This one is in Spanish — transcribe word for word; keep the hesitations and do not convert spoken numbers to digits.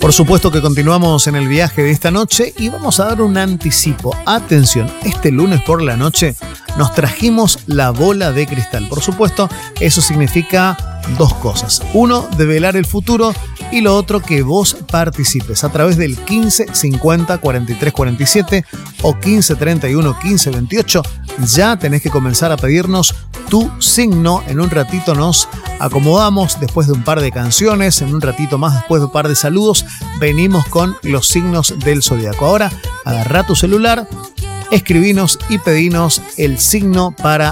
Por supuesto que continuamos en el viaje de esta noche y vamos a dar un anticipo. Atención, este lunes por la noche nos trajimos la bola de cristal. Por supuesto, eso significa dos cosas. Uno, develar el futuro, y lo otro, que vos participes a través del quince cincuenta cuarenta y tres cuarenta y siete o quince treinta y uno quince veintiocho. Ya tenés que comenzar a pedirnos tu signo. En un ratito nos acomodamos después de un par de canciones, en un ratito más después de un par de saludos, venimos con los signos del zodiaco. Ahora, agarrá tu celular, escribinos y pedinos el signo para